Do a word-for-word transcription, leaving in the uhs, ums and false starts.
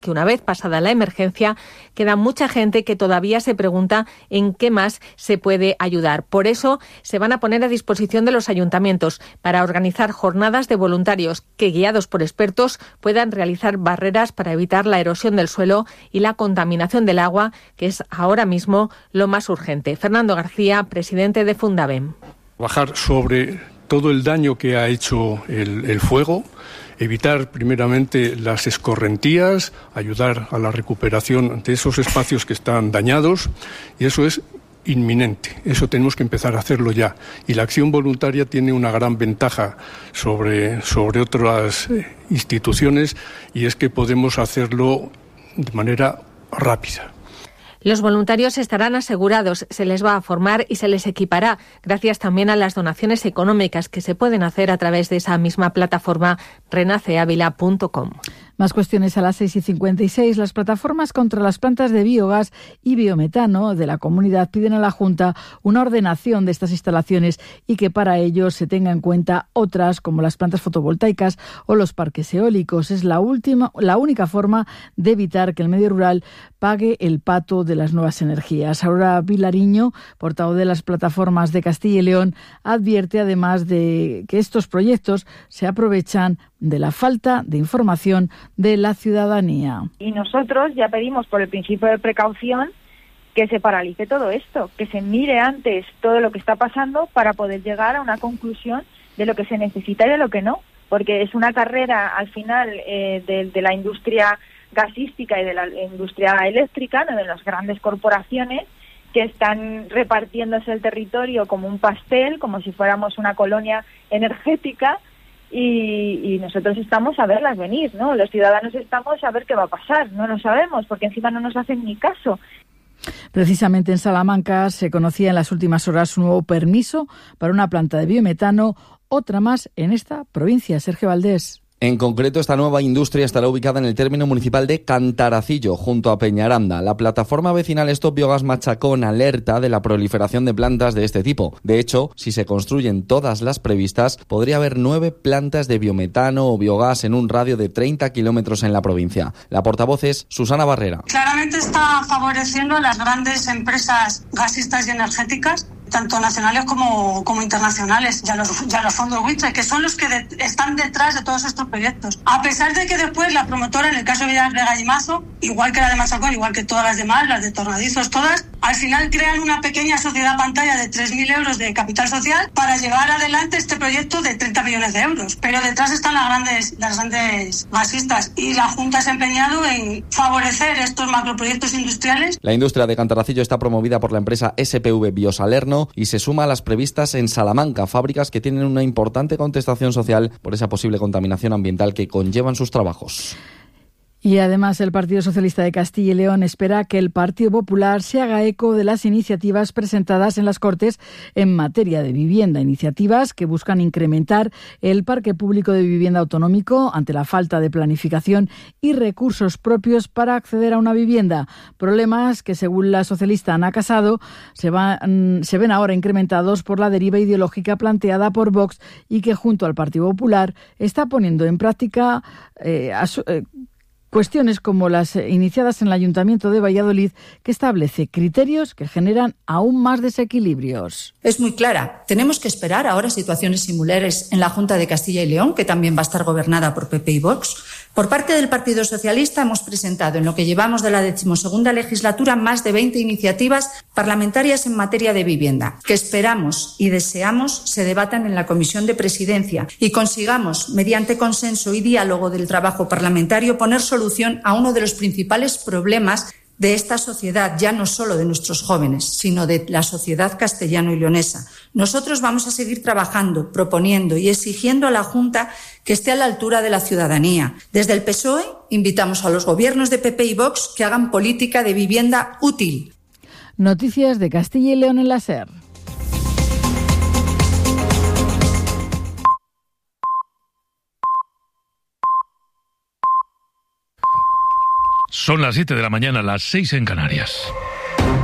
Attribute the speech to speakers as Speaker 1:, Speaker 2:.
Speaker 1: que una vez pasada la emergencia queda mucha gente que todavía se pregunta en qué más se puede ayudar. Por eso se van a poner a disposición de los ayuntamientos para organizar jornadas de voluntarios que, guiados por expertos, puedan realizar barreras para evitar la erosión del suelo y la contaminación del agua, que es ahora mismo lo más urgente. Fernando García, presidente de Fundavem.
Speaker 2: Bajar sobre todo el daño que ha hecho el, el fuego, evitar primeramente las escorrentías, ayudar a la recuperación de esos espacios que están dañados, y eso es inminente, eso tenemos que empezar a hacerlo ya. Y la acción voluntaria tiene una gran ventaja sobre, sobre otras instituciones, y es que podemos hacerlo de manera rápida.
Speaker 1: Los voluntarios estarán asegurados, se les va a formar y se les equipará, gracias también a las donaciones económicas que se pueden hacer a través de esa misma plataforma renaceavila punto com.
Speaker 3: Más cuestiones a las seis y cincuenta y seis. Las plataformas contra las plantas de biogás y biometano de la comunidad piden a la Junta una ordenación de estas instalaciones y que para ello se tenga en cuenta otras como las plantas fotovoltaicas o los parques eólicos. Es la última, la única forma de evitar que el medio rural pague el pato de las nuevas energías. Aurora Vilariño, portavoz de las plataformas de Castilla y León, advierte además de que estos proyectos se aprovechan de la falta de información de la ciudadanía.
Speaker 4: Y nosotros ya pedimos por el principio de precaución que se paralice todo esto, que se mire antes todo lo que está pasando para poder llegar a una conclusión de lo que se necesita y de lo que no, porque es una carrera al final eh, de, de la industria gasística y de la industria eléctrica, ¿no?, de las grandes corporaciones que están repartiéndose el territorio como un pastel, como si fuéramos una colonia energética. Y, y nosotros estamos a verlas venir, ¿no? Los ciudadanos estamos a ver qué va a pasar, no lo sabemos, porque encima no nos hacen ni caso.
Speaker 3: Precisamente en Salamanca se conocía en las últimas horas un nuevo permiso para una planta de biometano, otra más en esta provincia. Sergio Valdés.
Speaker 5: En concreto, esta nueva industria estará ubicada en el término municipal de Cantaracillo, junto a Peñaranda. La plataforma vecinal Stop Biogas Machacón alerta de la proliferación de plantas de este tipo. De hecho, si se construyen todas las previstas, podría haber nueve plantas de biometano o biogás en un radio de treinta kilómetros en la provincia. La portavoz es Susana Barrera.
Speaker 6: Claramente está favoreciendo a las grandes empresas gasistas y energéticas, tanto nacionales como, como internacionales, ya los, ya los fondos buitre, que son los que de, están detrás de todos estos proyectos. A pesar de que después la promotora, en el caso de Villar de Gallimazo, igual que la de Machacón, igual que todas las demás, las de Tornadizos, todas, al final crean una pequeña sociedad pantalla de tres mil euros de capital social para llevar adelante este proyecto de treinta millones de euros. Pero detrás están las grandes, las grandes gasistas, y la Junta se ha empeñado en favorecer estos macroproyectos industriales.
Speaker 5: La industria de Cantaracillo está promovida por la empresa S P V Biosalerno y se suma a las previstas en Salamanca, fábricas que tienen una importante contestación social por esa posible contaminación ambiental que conllevan sus trabajos.
Speaker 3: Y además el Partido Socialista de Castilla y León espera que el Partido Popular se haga eco de las iniciativas presentadas en las Cortes en materia de vivienda, iniciativas que buscan incrementar el parque público de vivienda autonómico ante la falta de planificación y recursos propios para acceder a una vivienda. Problemas que, según la socialista Ana Casado, se, van, se ven ahora incrementados por la deriva ideológica planteada por Vox y que, junto al Partido Popular, está poniendo en práctica eh, a su, eh, cuestiones como las iniciadas en el Ayuntamiento de Valladolid, que establece criterios que generan aún más desequilibrios.
Speaker 7: Es muy clara. Tenemos que esperar ahora situaciones similares en la Junta de Castilla y León, que también va a estar gobernada por P P y Vox. Por parte del Partido Socialista hemos presentado en lo que llevamos de la decimosegunda legislatura más de veinte iniciativas parlamentarias en materia de vivienda, que esperamos y deseamos se debatan en la Comisión de Presidencia y consigamos, mediante consenso y diálogo del trabajo parlamentario, poner solución solución a uno de los principales problemas de esta sociedad, ya no solo de nuestros jóvenes, sino de la sociedad castellano y leonesa. Nosotros vamos a seguir trabajando, proponiendo y exigiendo a la Junta que esté a la altura de la ciudadanía. Desde el P S O E invitamos a los gobiernos de P P y Vox que hagan política de vivienda útil.
Speaker 3: Noticias de Castilla y León en la SER.
Speaker 8: Son las siete de la mañana, las seis en Canarias.